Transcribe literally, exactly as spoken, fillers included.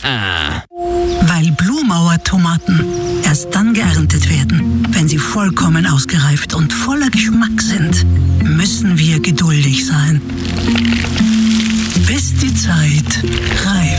Weil Blumauer Tomaten erst dann geerntet werden, wenn sie vollkommen ausgereift und voller Geschmack sind, müssen wir geduldig sein. Bis die Zeit reift.